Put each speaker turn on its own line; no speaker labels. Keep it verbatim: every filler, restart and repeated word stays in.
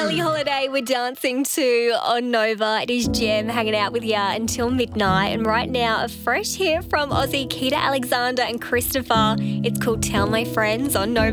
Billie Holiday we're dancing to on Nova. It is Gem hanging out with you until midnight. And right now, a fresh hit from Aussie Keita Alexander and Christopher. It's called Tell My Friends on Nova.